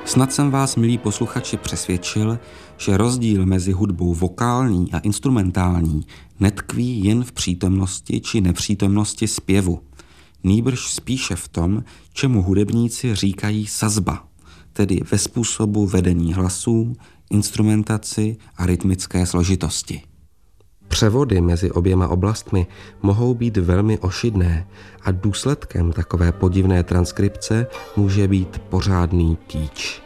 Snad jsem vás, milí posluchači, přesvědčil, že rozdíl mezi hudbou vokální a instrumentální netkví jen v přítomnosti či nepřítomnosti zpěvu. Nýbrž spíše v tom, čemu hudebníci říkají sazba, tedy ve způsobu vedení hlasů, instrumentaci a rytmické složitosti. Převody mezi oběma oblastmi mohou být velmi ošidné a důsledkem takové podivné transkripce může být pořádný kýč.